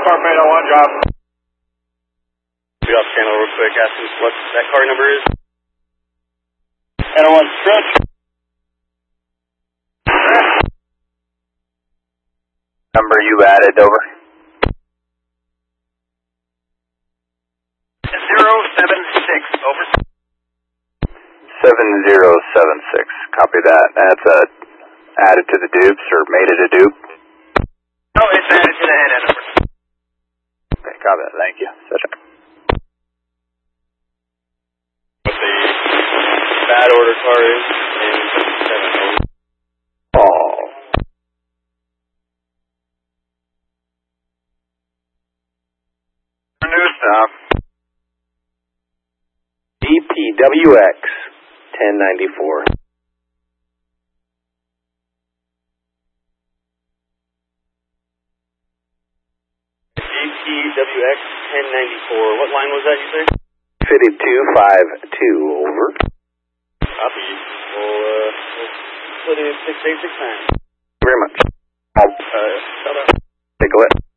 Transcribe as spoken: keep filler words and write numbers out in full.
Torpedo one, drop. Be off channel real quick, ask him what that car number is. Channel one, stretch. Number you added, over. Zero seven six, over. Seven zero seven six, copy that. That's uh, added to the dupes or made it a dupe? No, it's added to the head end number. Okay, copy that, thank you. Session. What the bad order car is, and seven, over. Oh. New stop. D P W X ten ninety-four. D P W X ten ninety-four. What line was that, you say? fifty-two fifty-two, over. Copy. We'll, uh, we'll put in six eight six nine. Very much. I'll Uh, shut up. take a look.